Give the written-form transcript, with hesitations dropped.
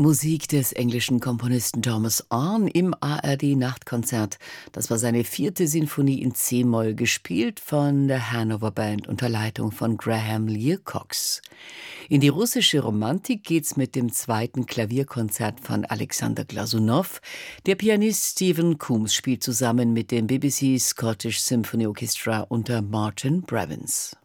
Musik des englischen Komponisten Thomas Arne im ARD-Nachtkonzert. Das war seine 4. Sinfonie in C-Moll, gespielt von der Hanover Band unter Leitung von Graham Learcox. In die russische Romantik geht's mit dem 2. Klavierkonzert von Alexander Glasunow. Der Pianist Stephen Coombs spielt zusammen mit dem BBC Scottish Symphony Orchestra unter Martin Brevins.